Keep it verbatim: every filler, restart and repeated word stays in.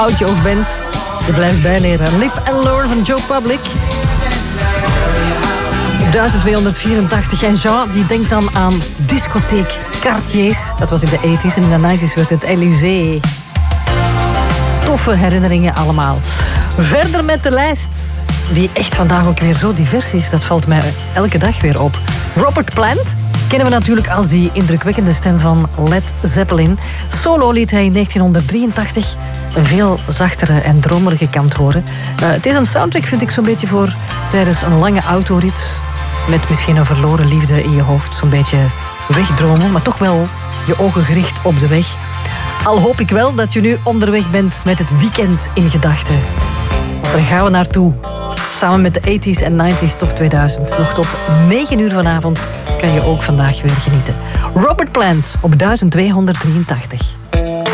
oud je ook bent, je blijft bijleren. Live and Learn van Joe Public. duizend tweehonderdvierentachtig. En Jean die denkt dan aan discotheek Cartiers. Dat was in de tachtiger en in de negentiger werd het Elysée. Toffe herinneringen allemaal. Verder met de lijst, die echt vandaag ook weer zo divers is. Dat valt mij elke dag weer op. Robert Plant kennen we natuurlijk als die indrukwekkende stem van Led Zeppelin. Solo liet hij in negentienhonderddrieëntachtig een veel zachtere en dromerige kant horen. Uh, het is een soundtrack, vind ik, zo'n beetje voor tijdens een lange autorit. Met misschien een verloren liefde in je hoofd. Zo'n beetje wegdromen, maar toch wel je ogen gericht op de weg. Al hoop ik wel dat je nu onderweg bent met het weekend in gedachten. Daar gaan we naartoe. Samen met de tachtiger en negentigers Top tweeduizend. Nog tot negen uur vanavond kan je ook vandaag weer genieten. Robert Plant op duizend tweehonderddrieëntachtig.